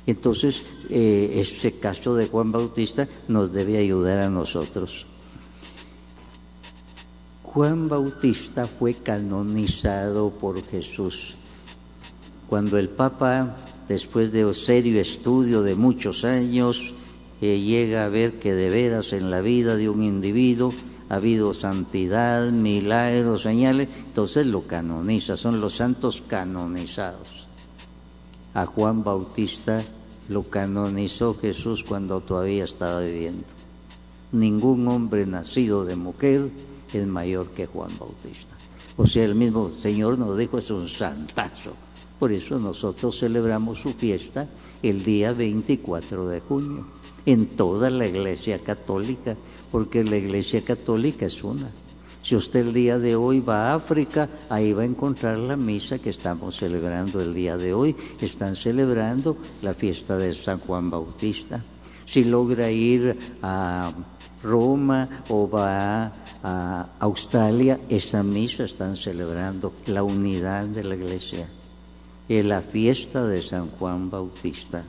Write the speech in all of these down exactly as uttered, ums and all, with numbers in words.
Entonces, eh, este caso de Juan Bautista nos debe ayudar a nosotros. Juan Bautista fue canonizado por Jesús. Cuando el Papa, después de un serio estudio de muchos años, eh, llega a ver que de veras en la vida de un individuo ha habido santidad, milagros, señales, entonces lo canoniza, son los santos canonizados. A Juan Bautista lo canonizó Jesús cuando todavía estaba viviendo. Ningún hombre nacido de mujer es mayor que Juan Bautista. O sea, el mismo Señor nos dijo, es un santazo. Por eso nosotros celebramos su fiesta el día veinticuatro de junio, en toda la Iglesia Católica, porque la Iglesia Católica es una. Si usted el día de hoy va a África, ahí va a encontrar la misa que estamos celebrando el día de hoy. Están celebrando la fiesta de San Juan Bautista. Si logra ir a Roma o va a Australia, esa misa están celebrando la unidad de la Iglesia, en la fiesta de San Juan Bautista.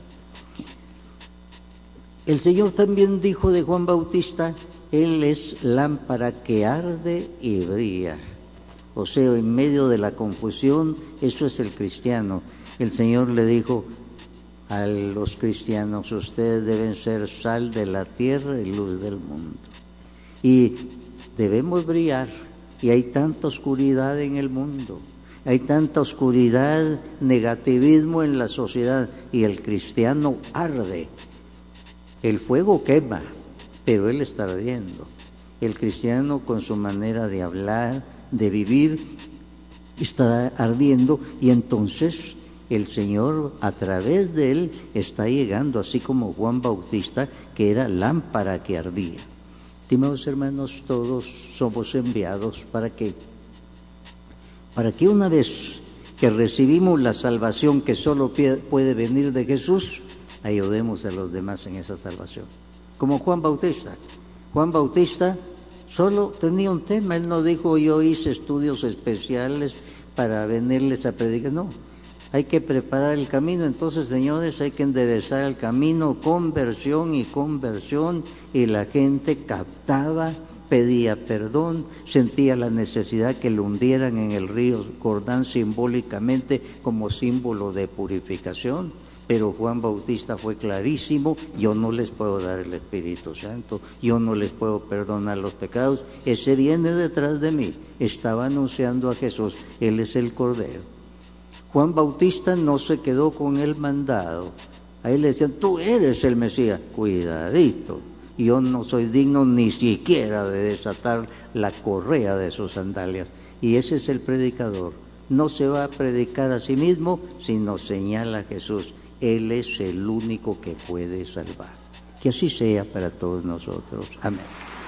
El Señor también dijo de Juan Bautista, Él es lámpara que arde y brilla. O sea, en medio de la confusión, eso es el cristiano. El Señor le dijo a los cristianos, ustedes deben ser sal de la tierra y luz del mundo. Y debemos brillar, y hay tanta oscuridad en el mundo, hay tanta oscuridad, negativismo en la sociedad, y el cristiano arde. El fuego quema, pero él está ardiendo. El cristiano, con su manera de hablar, de vivir, está ardiendo, y entonces el Señor a través de él está llegando, así como Juan Bautista, que era lámpara que ardía. Estimados hermanos, todos somos enviados para que, para que una vez que recibimos la salvación que solo puede venir de Jesús, ayudemos a los demás en esa salvación. Como Juan Bautista. Juan Bautista solo tenía un tema, él no dijo yo hice estudios especiales para venirles a predicar, no. Hay que preparar el camino, entonces señores, hay que enderezar el camino, conversión y conversión, y la gente captaba, pedía perdón, sentía la necesidad que lo hundieran en el río Jordán simbólicamente como símbolo de purificación. Pero Juan Bautista fue clarísimo, yo no les puedo dar el Espíritu Santo, yo no les puedo perdonar los pecados, ese viene detrás de mí, estaba anunciando a Jesús, Él es el Cordero. Juan Bautista no se quedó con el mandado, a él le decían, tú eres el Mesías, cuidadito, yo no soy digno ni siquiera de desatar la correa de sus sandalias, y ese es el predicador, no se va a predicar a sí mismo, sino señala a Jesús. Él es el único que puede salvar. Que así sea para todos nosotros. Amén.